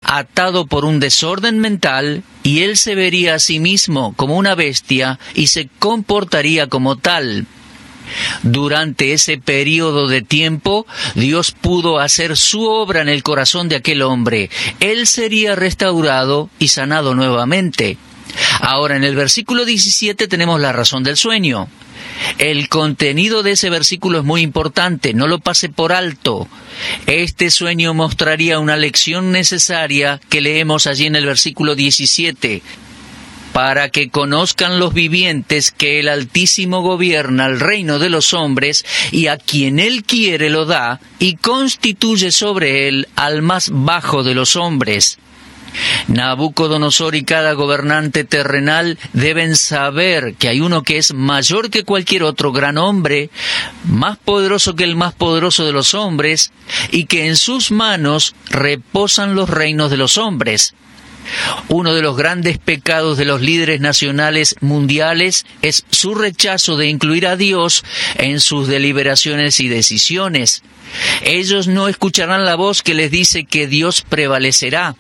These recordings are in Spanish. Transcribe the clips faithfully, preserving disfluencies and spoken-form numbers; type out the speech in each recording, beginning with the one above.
atado por un desorden mental, y él se vería a sí mismo como una bestia y se comportaría como tal. Durante ese período de tiempo, Dios pudo hacer su obra en el corazón de aquel hombre. Él sería restaurado y sanado nuevamente. Ahora, en el versículo diecisiete tenemos la razón del sueño. El contenido de ese versículo es muy importante, no lo pase por alto. Este sueño mostraría una lección necesaria que leemos allí en el versículo diecisiete. Para que conozcan los vivientes que el Altísimo gobierna el reino de los hombres, y a quien Él quiere lo da, y constituye sobre él al más bajo de los hombres. Nabucodonosor y cada gobernante terrenal deben saber que hay uno que es mayor que cualquier otro gran hombre, más poderoso que el más poderoso de los hombres, y que en sus manos reposan los reinos de los hombres. Uno de los grandes pecados de los líderes nacionales mundiales es su rechazo de incluir a Dios en sus deliberaciones y decisiones. Ellos no escucharán la voz que les dice que Dios prevalecerá.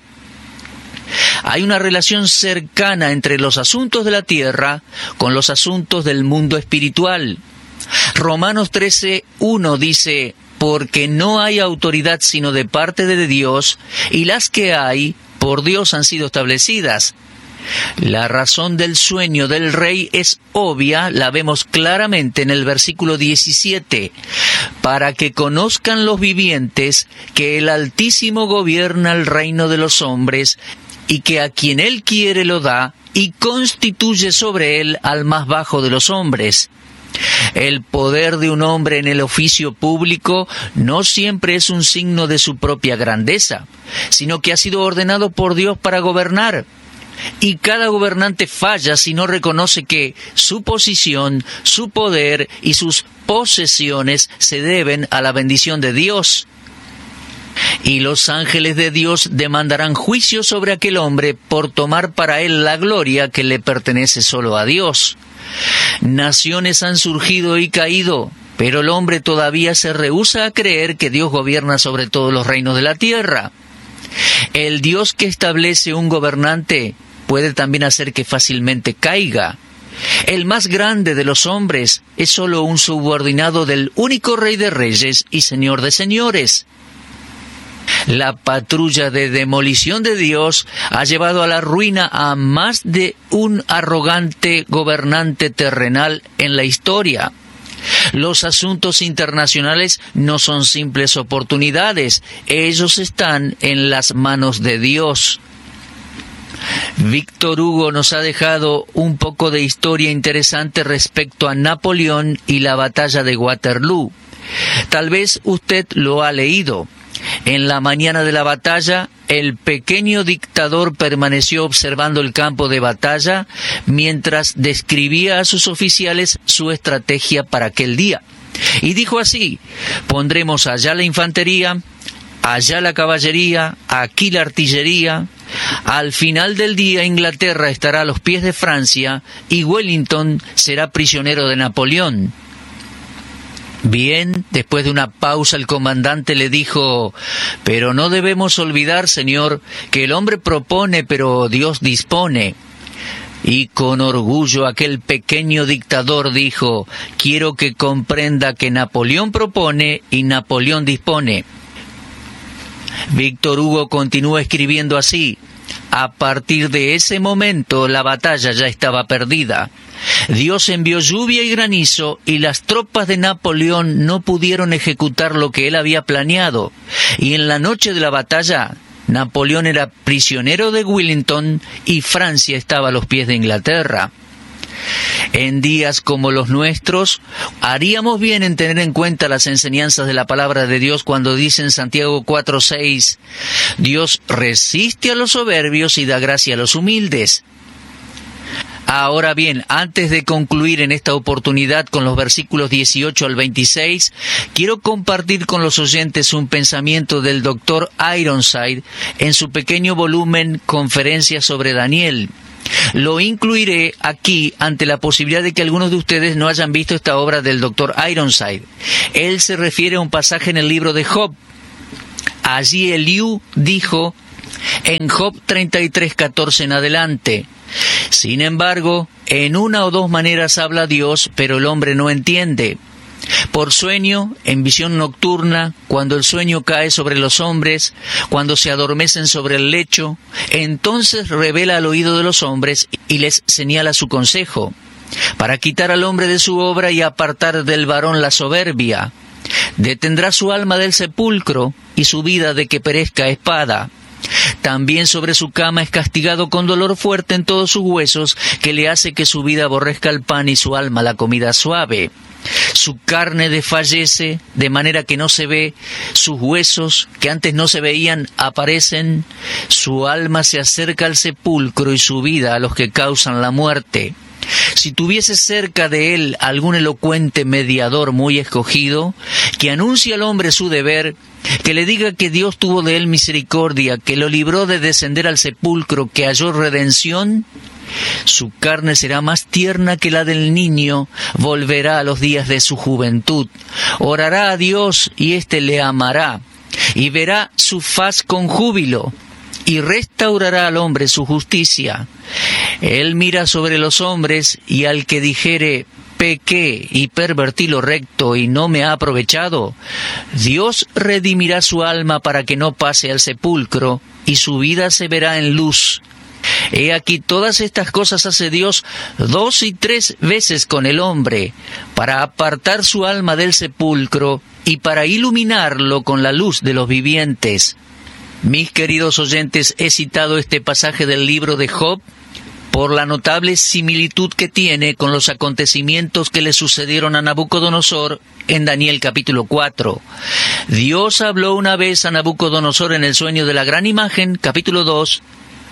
Hay una relación cercana entre los asuntos de la tierra con los asuntos del mundo espiritual. Romanos trece uno dice: porque no hay autoridad sino de parte de Dios, y las que hay, por Dios han sido establecidas. La razón del sueño del rey es obvia, la vemos claramente en el versículo diecisiete. Para que conozcan los vivientes que el Altísimo gobierna el reino de los hombres, y que a quien Él quiere lo da, y constituye sobre él al más bajo de los hombres. El poder de un hombre en el oficio público no siempre es un signo de su propia grandeza, sino que ha sido ordenado por Dios para gobernar. Y cada gobernante falla si no reconoce que su posición, su poder y sus posesiones se deben a la bendición de Dios. Y los ángeles de Dios demandarán juicio sobre aquel hombre por tomar para él la gloria que le pertenece solo a Dios. Naciones han surgido y caído, pero el hombre todavía se rehúsa a creer que Dios gobierna sobre todos los reinos de la tierra. El Dios que establece un gobernante puede también hacer que fácilmente caiga. El más grande de los hombres es solo un subordinado del único Rey de Reyes y Señor de Señores. La patrulla de demolición de Dios ha llevado a la ruina a más de un arrogante gobernante terrenal en la historia. Los asuntos internacionales no son simples oportunidades, ellos están en las manos de Dios. Víctor Hugo nos ha dejado un poco de historia interesante respecto a Napoleón y la batalla de Waterloo. Tal vez usted lo ha leído. En la mañana de la batalla, el pequeño dictador permaneció observando el campo de batalla mientras describía a sus oficiales su estrategia para aquel día. Y dijo así: pondremos allá la infantería, allá la caballería, aquí la artillería. Al final del día Inglaterra estará a los pies de Francia y Wellington será prisionero de Napoleón. Bien, después de una pausa el comandante le dijo: pero no debemos olvidar, señor, que el hombre propone, pero Dios dispone. Y con orgullo aquel pequeño dictador dijo: quiero que comprenda que Napoleón propone y Napoleón dispone. Víctor Hugo continúa escribiendo así: a partir de ese momento la batalla ya estaba perdida. Dios envió lluvia y granizo y las tropas de Napoleón no pudieron ejecutar lo que él había planeado. Y en la noche de la batalla, Napoleón era prisionero de Wellington y Francia estaba a los pies de Inglaterra. En días como los nuestros, haríamos bien en tener en cuenta las enseñanzas de la palabra de Dios cuando dice en Santiago cuatro seis, Dios resiste a los soberbios y da gracia a los humildes. Ahora bien, antes de concluir en esta oportunidad con los versículos dieciocho al veintiséis, quiero compartir con los oyentes un pensamiento del doctor Ironside en su pequeño volumen Conferencias sobre Daniel. Lo incluiré aquí ante la posibilidad de que algunos de ustedes no hayan visto esta obra del doctor Ironside. Él se refiere a un pasaje en el libro de Job. Allí Eliú dijo en Job treinta y tres, catorce en adelante. Sin embargo, en una o dos maneras habla Dios, pero el hombre no entiende. Por sueño, en visión nocturna, cuando el sueño cae sobre los hombres, cuando se adormecen sobre el lecho, entonces revela al oído de los hombres y les señala su consejo, para quitar al hombre de su obra y apartar del varón la soberbia. Detendrá su alma del sepulcro y su vida de que perezca a espada. También sobre su cama es castigado con dolor fuerte en todos sus huesos, que le hace que su vida aborrezca el pan y su alma la comida suave. Su carne desfallece, de manera que no se ve, sus huesos, que antes no se veían, aparecen, su alma se acerca al sepulcro y su vida a los que causan la muerte. Si tuviese cerca de él algún elocuente mediador muy escogido, que anuncie al hombre su deber, que le diga que Dios tuvo de él misericordia, que lo libró de descender al sepulcro, que halló redención, su carne será más tierna que la del niño, volverá a los días de su juventud, orará a Dios y éste le amará, y verá su faz con júbilo, y restaurará al hombre su justicia. Él mira sobre los hombres, y al que dijere, pequé y pervertí lo recto y no me ha aprovechado, Dios redimirá su alma para que no pase al sepulcro, y su vida se verá en luz. He aquí todas estas cosas hace Dios dos y tres veces con el hombre, para apartar su alma del sepulcro y para iluminarlo con la luz de los vivientes. Mis queridos oyentes, he citado este pasaje del libro de Job por la notable similitud que tiene con los acontecimientos que le sucedieron a Nabucodonosor en Daniel capítulo cuatro. Dios habló una vez a Nabucodonosor en el sueño de la gran imagen, capítulo dos,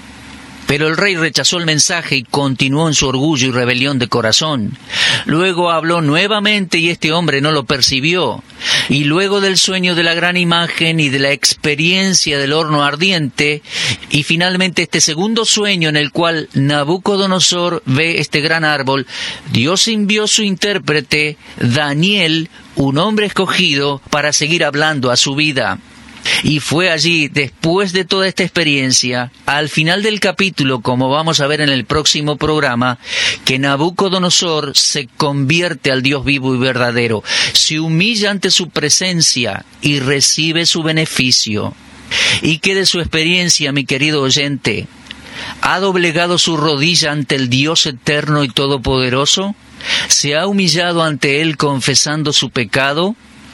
pero el rey rechazó el mensaje y continuó en su orgullo y rebelión de corazón. Luego habló nuevamente y este hombre no lo percibió. Y luego del sueño de la gran imagen y de la experiencia del horno ardiente, y finalmente este segundo sueño en el cual Nabucodonosor ve este gran árbol, Dios envió su intérprete, Daniel, un hombre escogido, para seguir hablando a su vida. Y fue allí, después de toda esta experiencia, al final del capítulo, como vamos a ver en el próximo programa, que Nabucodonosor se convierte al Dios vivo y verdadero, se humilla ante su presencia y recibe su beneficio. ¿Y qué de su experiencia, mi querido oyente? ¿Ha doblegado su rodilla ante el Dios eterno y todopoderoso? ¿Se ha humillado ante Él confesando su pecado?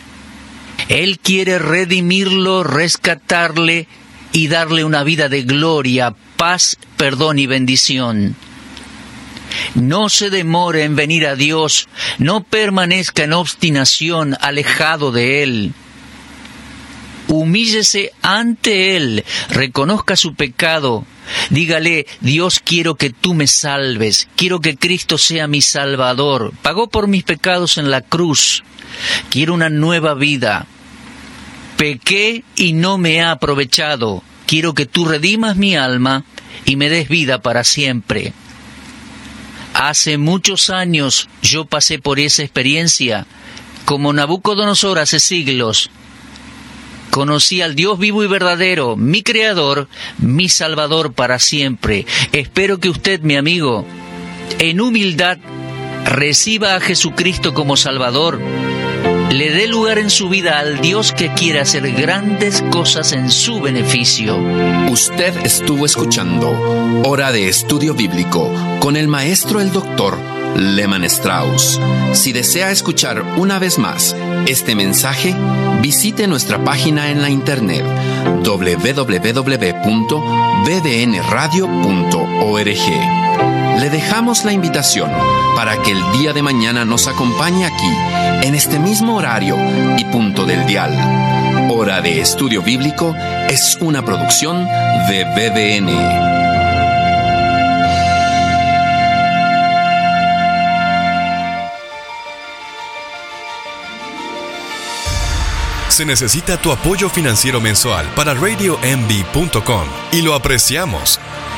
Él quiere redimirlo, rescatarle y darle una vida de gloria, paz, perdón y bendición. No se demore en venir a Dios, no permanezca en obstinación, alejado de Él. Humíllese ante Él, reconozca su pecado, dígale, Dios, quiero que tú me salves, quiero que Cristo sea mi Salvador, pagó por mis pecados en la cruz, quiero una nueva vida. Pequé y no me ha aprovechado. Quiero que tú redimas mi alma y me des vida para siempre. Hace muchos años yo pasé por esa experiencia, como Nabucodonosor hace siglos. Conocí al Dios vivo y verdadero, mi Creador, mi Salvador para siempre. Espero que usted, mi amigo, en humildad, reciba a Jesucristo como Salvador, le dé lugar en su vida al Dios que quiere hacer grandes cosas en su beneficio. Usted estuvo escuchando Hora de Estudio Bíblico con el maestro el doctor Lehman Strauss. Si desea escuchar una vez más este mensaje, visite nuestra página en la internet doble u doble u doble u punto b d n radio punto org. Le dejamos la invitación para que el día de mañana nos acompañe aquí, en este mismo horario y punto del dial. Hora de Estudio Bíblico es una producción de B D N. Se necesita tu apoyo financiero mensual para radio m b punto com y lo apreciamos.